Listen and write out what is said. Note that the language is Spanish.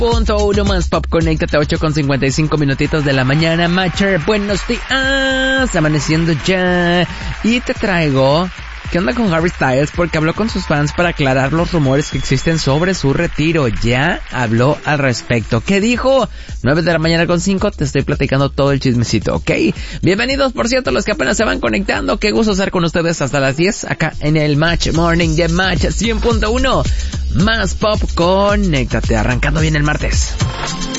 100.1 más pop, conéctate 8:55 minutitos de la mañana. Matcher, buenos días, amaneciendo ya. Y te traigo, ¿qué onda con Harry Styles? Porque habló con sus fans para aclarar los rumores que existen sobre su retiro. Ya habló al respecto. ¿Qué dijo? 9 de la mañana con 5, te estoy platicando todo el chismecito, ¿ok? Bienvenidos, por cierto, los que apenas se van conectando. Qué gusto estar con ustedes hasta las 10, acá en el Match Morning de Match 100.1. Más pop, conéctate, arrancando bien el martes.